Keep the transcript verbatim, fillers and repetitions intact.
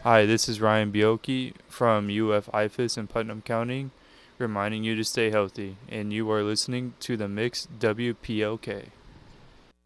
Hi, this is Ryan Bioki from U F I F A S in Putnam County, reminding you to stay healthy, and you are listening to the Mix W P L K.